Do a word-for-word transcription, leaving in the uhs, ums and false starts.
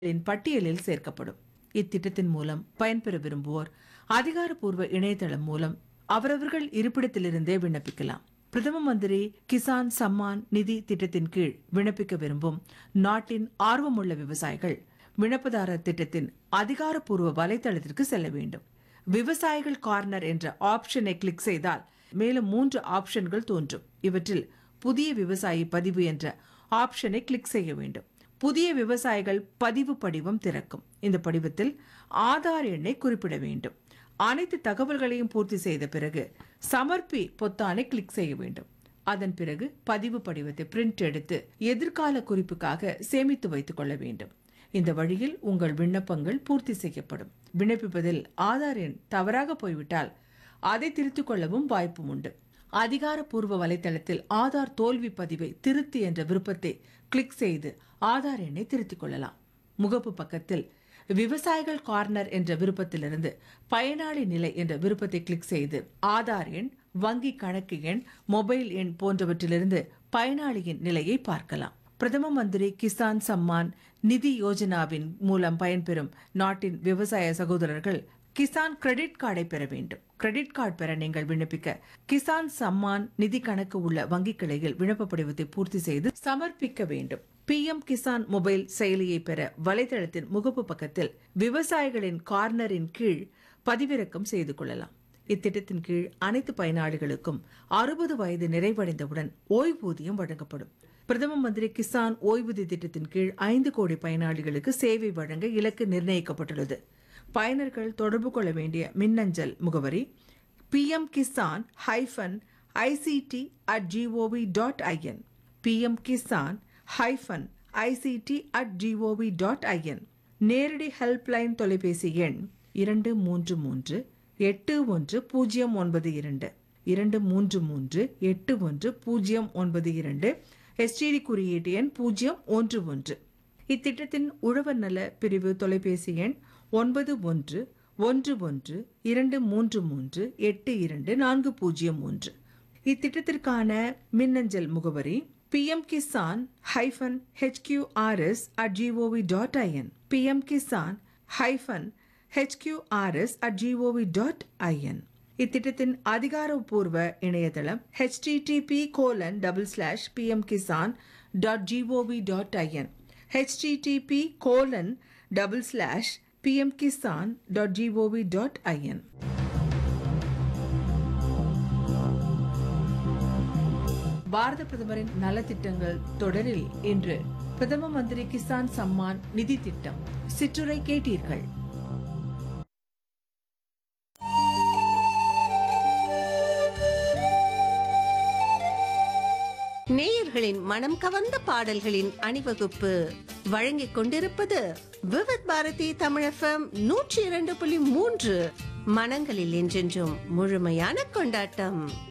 பட்டியலில் சேர்க்கப்படும். இத்திட்டத்தின் மூலம் பயன்பெற விரும்புவோர் அதிகாரப்பூர்வ இணையதளம் மூலம் அவரவர்கள் இருப்பிடத்திலிருந்தே விண்ணப்பிக்கலாம். பிரதம மந்திரி கிசான் சம்மான் நிதி திட்டத்தின் கீழ் விண்ணப்பிக்க விரும்பும் நாட்டின் ஆர்வமுள்ள விவசாயிகள் விண்ணப்பதாரர் திட்டத்தின் அதிகாரப்பூர்வ வலைதளத்திற்கு செல்ல வேண்டும். விவசாயிகள் கார்னர் என்ற ஆப்ஷனை கிளிக் செய்தால் மேலும் மூன்று ஆப்ஷன்கள் தோன்றும். இவற்றில் புதிய விவசாயி பதிவு என்ற ஆப்ஷனை கிளிக் செய்ய வேண்டும். புதிய விவசாயிகள் பதிவு படிவம் திறக்கும். இந்த படிவத்தில் ஆதார் எண்ணை குறிப்பிட வேண்டும். அனைத்து தகவல்களையும் பூர்த்தி செய்த பிறகு சமர்ப்பி பொத்தானை கிளிக் செய்ய வேண்டும். அதன் பிறகு பதிவு படிவத்தை பிரிண்ட் எடுத்து எதிர்கால குறிப்புக்காக சேமித்து வைத்துக் கொள்ள வேண்டும். இந்த வழியில் உங்கள் விண்ணப்பங்கள் பூர்த்தி செய்யப்படும். விண்ணப்பிப்பதில் ஆதார் எண் தவறாக போய்விட்டால் அதை திருத்திக் கொள்ளவும் வாய்ப்பும் உண்டு. அதிகாரப்பூர்வ வலைதளத்தில் ஆதார் தோல்வி பதிவை திருத்தி என்ற விருப்பத்தை கிளிக் செய்து ஆதார் எண்ணை திருத்திக் கொள்ளலாம். முகப்பு பக்கத்தில் விவசாயிகள் கார்னர் என்ற விருப்பத்திலிருந்து பயனாளி நிலை என்ற விருப்பத்தை கிளிக் செய்து ஆதார் எண், வங்கி கணக்கு எண், மொபைல் எண் போன்றவற்றிலிருந்து பயனாளியின் நிலையை பார்க்கலாம். பிரதம மந்திரி கிசான் சம்மான் நிதி யோஜனாவின் மூலம் பயன்பெறும் நாட்டின் விவசாய சகோதரர்கள் கிசான் கிரெடிட் கார்டை பெற வேண்டும். கிரெடிட் கார்டு பெற நீங்கள் விண்ணப்பிக்க கிசான் சம்மான் நிதி கணக்கு உள்ள வங்கி கிளையில் விண்ணப்ப படிவத்தை பூர்த்தி செய்து சமர்ப்பிக்க வேண்டும். பி எம் கிசான் மொபைல் செயலியை பெற வலைதளத்தின் முகப்பு பக்கத்தில் விவசாயிகளின் கார்னரின் கீழ் பதிவிறக்கம் செய்து கொள்ளலாம். இத்திட்டத்தின் கீழ் அனைத்து பயனாளிகளுக்கும் அறுபது வயது நிறைவடைந்தவுடன் ஓய்வூதியம் வழங்கப்படும். பிரதம மந்திரி கிசான் ஓய்வூதிய திட்டத்தின் கீழ் ஐந்து கோடி பயனாளிகளுக்கு சேவை வழங்க இலக்கு நிர்ணயிக்கப்பட்டுள்ளது. பயனர்கள் தொடர்பு கொள்ள வேண்டிய மின்னஞ்சல் முகவரி B M Kisan hyphen ICT at gov dot IN B M Kisan hyphen ICT at gov dot IN. நேரடி ஹெல்ப்லைன் தொலைபேசி எண் இரண்டு மூன்று மூன்று எட்டு ஒன்று பூஜ்ஜியம் ஒன்பது இரண்டு இரண்டு மூன்று மூன்று எட்டு ஒன்று பூஜ்ஜியம் ஒன்பது இரண்டு. எஸ்டிடி குறியீட்டு எண் பூஜ்ஜியம் ஒன்று ஒன்று. இத்திட்டத்தின் உழவர் நல பிரிவு தொலைபேசி எண் ஒன்பது ஒன்று ஒன்று ஒன்று இரண்டு மூன்று மூன்று எட்டு இரண்டு நான்கு பூஜ்ஜியம் ஒன்று. இத்திட்டத்திற்கான மின்னஞ்சல் முகவரி B M Kisan hyphen HQRS at gov dot IN B M Kisan hyphen HQRS at gov dot IN. இத்திட்டத்தின் அதிகாரப்பூர்வ இணையதளம் http colon double slash PM Kisan dot gov dot IN http colon double slash PM Kisan dot gov dot IN. பாரத பிரதமரின் நலத்திட்டங்கள் தொடரில் இன்று பிரதம மந்திரி கிசான் சம்மான் நிதி திட்டம் சிற்றுரை கேட்டீர்கள். நேயர்களின் மனம் கவர்ந்த பாடல்களின் அணிவகுப்பு வழங்கிக் கொண்டிருப்பது விவித் பாரதி தமிழ் எஃப்எம் நூற்றி இரண்டு புள்ளி மூன்று. மனங்களில் என்றென்றும் முழுமையான கொண்டாட்டம்.